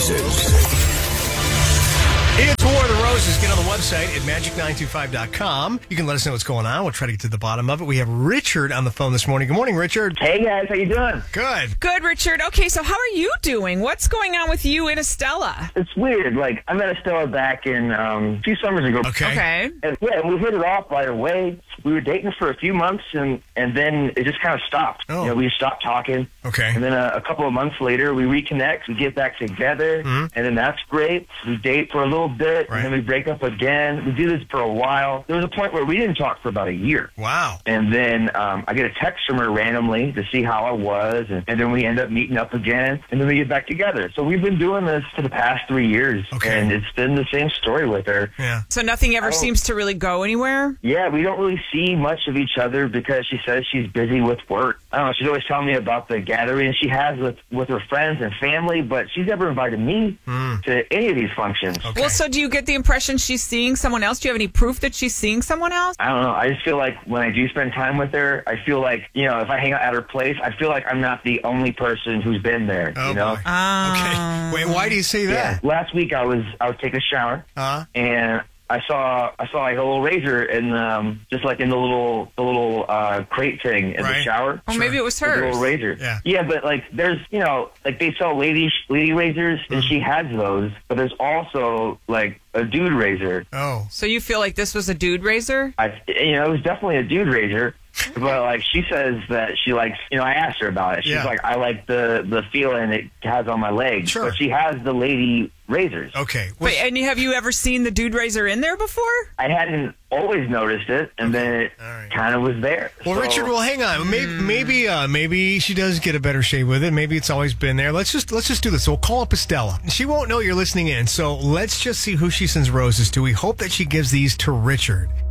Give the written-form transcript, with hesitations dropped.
Roses. It's War of the Roses. Get on the website at magic925.com. You can let us know what's going on. We'll try to get to the bottom of it. We have Richard on the phone this morning. Good morning, Richard. Hey, guys. How you doing? Good. Good, Richard. Okay, so how are you doing? What's going on with you and Estella? It's weird. Like, I met Estella back in a few summers ago. Okay. And yeah, we hit it off right away. We were dating for a few months, and then it just kind of stopped. Oh. You know, we stopped talking. Okay. And then a couple of months later, we reconnect. We get back together, and then that's great. We date for a little bit, Right. and then we break up again. We do this for a while. There was a point where we didn't talk for about a year. Wow. And then I get a text from her randomly to see how I was, and then we end up meeting up again, and then we get back together. So we've been doing this for the past 3 years, Okay. and it's been the same story with her. Yeah. So nothing ever seems to really go anywhere? Yeah, we don't really see much of each other because she says she's busy with work. I don't know, she's always telling me about the gathering she has with her friends and family, but she's never invited me to any of these functions. Okay. Well, so do you get the impression she's seeing someone else? Do you have any proof that she's seeing someone else? I don't know. I just feel like when I do spend time with her, I feel like, you know, if I hang out at her place, I feel like I'm not the only person who's been there, Oh, you know? boy. Okay. Wait, why do you say Yeah. that? Last week I was taking a shower, and I saw like a little razor in just like in the little crate thing in the Right. shower. Or maybe it was With a hers. little razor. Yeah. But like there's, you know, like they sell lady razors, and she has those, but there's also like a dude razor. Oh. So you feel like this was a dude razor? It was definitely a dude razor. But like she says that she likes, you know, I asked her about it. She's Yeah. like, I like the feeling it has on my legs. Sure. But she has the lady razors. Okay. Well, Wait, and have you ever seen the dude razor in there before? I hadn't always noticed it, and then it All right. kind of was there. Well, So- Richard, well, hang on. Maybe she does get a better shave with it. Maybe it's always been there. Let's just do this. So we'll call up Estella. She won't know you're listening in. So let's just see who she sends roses to. We hope that she gives these to Richard.